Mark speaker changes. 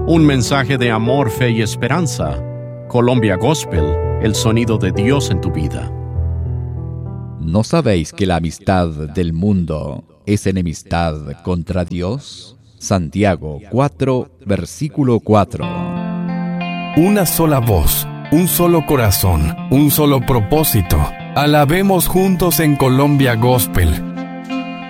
Speaker 1: Un mensaje de amor, fe y esperanza. Colombia Gospel, el sonido de Dios en tu vida.
Speaker 2: ¿No sabéis que la amistad del mundo es enemistad contra Dios? Santiago 4, versículo 4.
Speaker 3: Una sola voz, un solo corazón, un solo propósito. Alabemos juntos en Colombia Gospel,